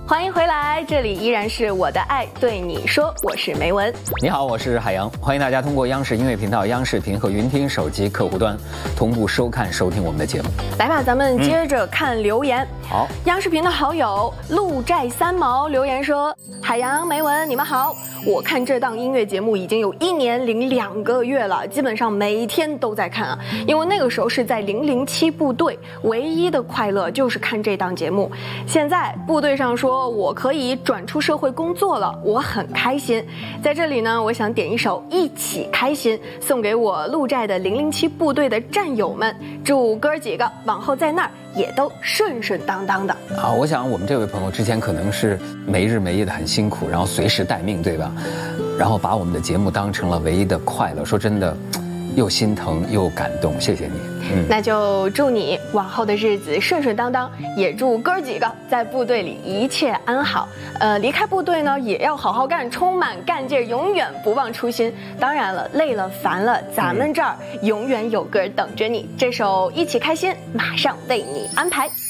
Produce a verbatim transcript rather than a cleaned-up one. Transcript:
欢迎回来，这里依然是我的爱对你说，我是梅文。 你好，我是海洋，欢迎大家通过央视音乐频道、央视频和云听手机客户端同步收看收听我们的节目。 来吧，咱们接着看留言。 嗯、好， 央视频的好友陆寨三毛留言说：海洋、梅文，你们好。我看这档音乐节目已经有一年零两个月了，基本上每天都在看啊。因为那个时候是在零零七部队，唯一的快乐就是看这档节目。现在部队上说我可以转出社会工作了，我很开心。在这里呢，我想点一首《一起开心》，送给我陆寨的零零七部队的战友们，祝哥几个往后在那儿也都顺顺当当的啊！我想我们这位朋友之前可能是没日没夜的很辛苦，然后随时待命，对吧？然后把我们的节目当成了唯一的快乐，说真的，又心疼又感动，谢谢你。 嗯，那就祝你往后的日子顺顺当当，也祝哥几个在部队里一切安好。呃，离开部队呢，也要好好干，充满干劲，永远不忘初心。当然了，累了烦了，咱们这儿永远有歌等着你。这首《一起开心》马上为你安排。